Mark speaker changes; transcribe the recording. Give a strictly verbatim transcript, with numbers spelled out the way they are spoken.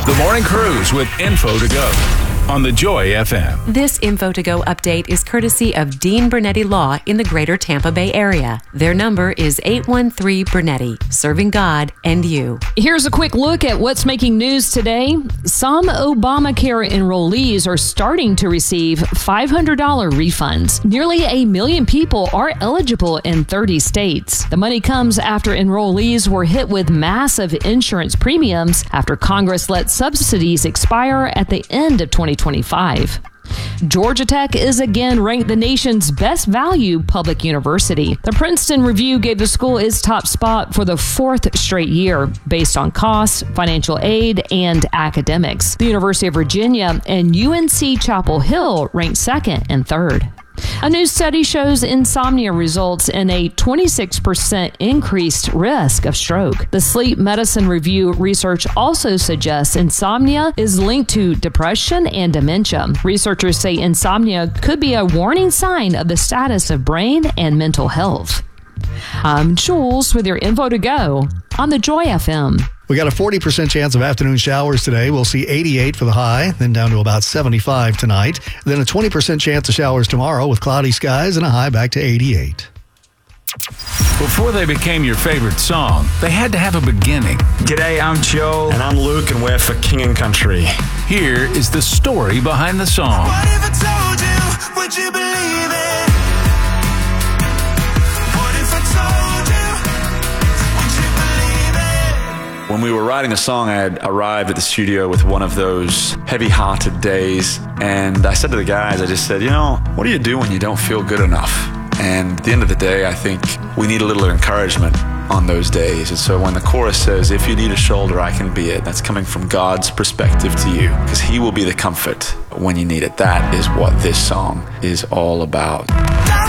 Speaker 1: The Morning Cruise with Info to Go on the Joy F M.
Speaker 2: This Info to Go update is courtesy of Dean Bernetti Law in the greater Tampa Bay area. Their number is eight one three Bernetti, serving God and you.
Speaker 3: Here's a quick look at what's making news today. Some Obamacare enrollees are starting to receive five hundred dollars refunds. Nearly a million people are eligible in thirty states. The money comes after enrollees were hit with massive insurance premiums after Congress let subsidies expire at the end of twenty twenty-five. Georgia Tech is again ranked the nation's best value public university. The Princeton Review gave the school its top spot for the fourth straight year based on costs, financial aid, and academics. The University of Virginia and U N C Chapel Hill ranked second and third. A new study shows insomnia results in a twenty-six percent increased risk of stroke. The Sleep Medicine Review research also suggests insomnia is linked to depression and dementia. Researchers say insomnia could be a warning sign of the status of brain and mental health. I'm Jules with your Info to Go on the Joy F M.
Speaker 4: We got a forty percent chance of afternoon showers today. We'll see eighty-eight for the high, then down to about seventy-five tonight. Then a twenty percent chance of showers tomorrow with cloudy skies and a high back to eighty-eight.
Speaker 1: Before they became your favorite song, they had to have a beginning.
Speaker 5: G'day, I'm Joe.
Speaker 6: And I'm Luke, and we're for King and Country.
Speaker 1: Here is the story behind the song.
Speaker 7: What if I told you, would you believe it? What if I told you, would you believe it?
Speaker 5: When we were writing the song, I had arrived at the studio with one of those heavy-hearted days, and I said to the guys, I just said, you know, what do you do when you don't feel good enough? And at the end of the day, I think we need a little encouragement on those days. And so when the chorus says, if you need a shoulder, I can be it, that's coming from God's perspective to you, because He will be the comfort when you need it. That is what this song is all about.